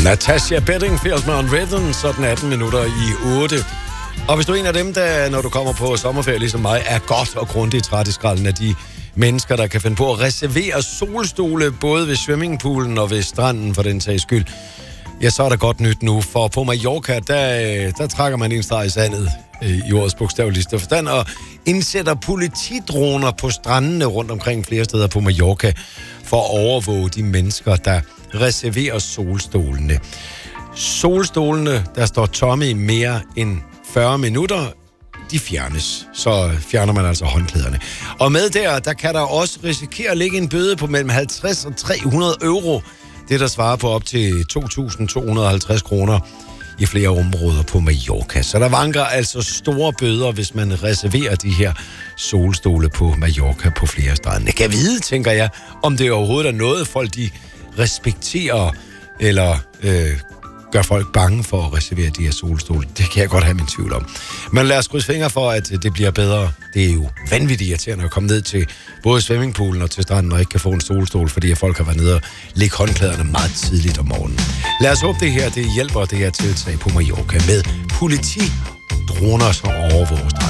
Natasha Bedingfield med Unwritten, sådan 18 minutter i 8. Og hvis du er en af dem, der, når du kommer på sommerferie ligesom mig, er godt og grundigt træt i skralden af de mennesker, der kan finde på at reservere solstole både ved swimmingpoolen og ved stranden for den sags skyld, ja, så er der godt nyt nu. For på Mallorca, der trækker man en streg i sandet i ordets bogstaveligste forstand og indsætter politidroner på strandene rundt omkring flere steder på Mallorca for at overvåge de mennesker, der reserverer solstolene. Solstolene, der står tomme i mere end 40 minutter, de fjernes. Så fjerner man altså håndklæderne. Og med der kan der også risikere at ligge en bøde på mellem 50 og 300 euro. Det, der svarer på op til 2.250 kroner i flere områder på Mallorca. Så der vanker altså store bøder, hvis man reserverer de her solstole på Mallorca på flere strande. Jeg kan vide, tænker jeg, om det overhovedet er noget, folk de respekterer, eller gør folk bange for at reservere de her solstole. Det kan jeg godt have min tvivl om. Men lad os krydse fingre for, at det bliver bedre. Det er jo vanvittigt irriterende at komme ned til både swimmingpoolen og til stranden og ikke kan få en solstol, fordi folk har været nede og lægge håndklæderne meget tidligt om morgenen. Lad os håbe, det her det hjælper det her tiltag på Mallorca med politidroner, som overvåger stranden.